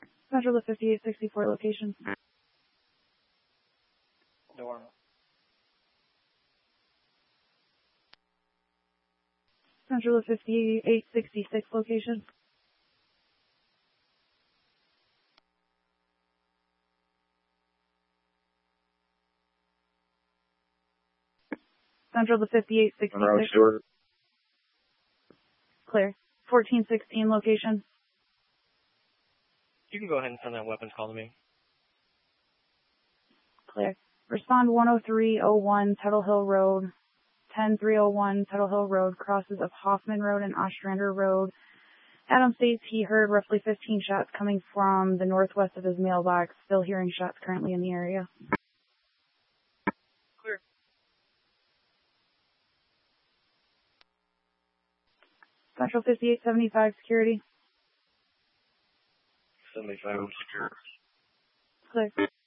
Central to 5864 location. Norm. Central to 5866 location. Central to 5866. Monroe Stewart. Clear. 1416 location. You can go ahead and send that weapons call to me. Clear. Respond 10301 Tuttle Hill Road. 10301 Tuttle Hill Road crosses of Hoffman Road and Ostrander Road. Adam states he heard roughly 15 shots coming from the northwest of his mailbox. Still hearing shots currently in the area. Clear. Central 5875 security. 75 secure. Clear.